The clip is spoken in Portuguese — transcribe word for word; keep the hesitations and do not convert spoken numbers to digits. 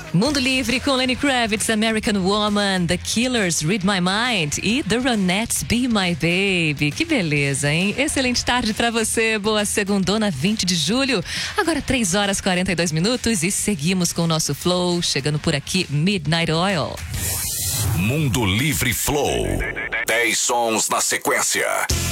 Mundo Livre com Lenny Kravitz, American Woman, The Killers, Read My Mind e The Ronettes, Be My Baby. Que beleza, hein? Excelente tarde pra você, boa segundona, vinte de julho. Agora três horas e quarenta e dois minutos e seguimos com o nosso Flow, chegando por aqui, Midnight Oil. Mundo Livre Flow, dez sons na sequência.